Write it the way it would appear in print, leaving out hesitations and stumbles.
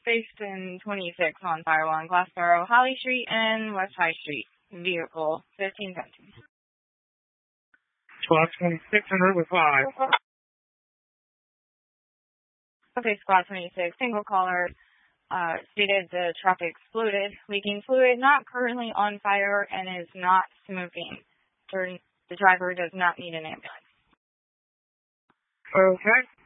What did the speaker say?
based in 26 on fire along Glassboro, Holly Street, and West High Street. Vehicle 1517. Squad 26 on route with 5. Okay, Squad 26, single caller stated the truck exploded, leaking fluid, not currently on fire, and is not smoking. The driver does not need an ambulance. Okay.